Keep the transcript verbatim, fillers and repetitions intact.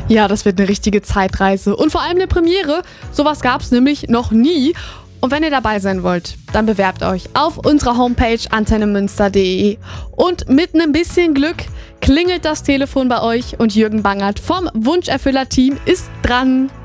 Ja, das wird eine richtige Zeitreise und vor allem eine Premiere. Sowas gab's nämlich noch nie. Und wenn ihr dabei sein wollt, dann bewerbt euch auf unserer Homepage antennemünster punkt de. Und mit einem bisschen Glück klingelt das Telefon bei euch und Jürgen Bangert vom Wunscherfüller-Team ist dran.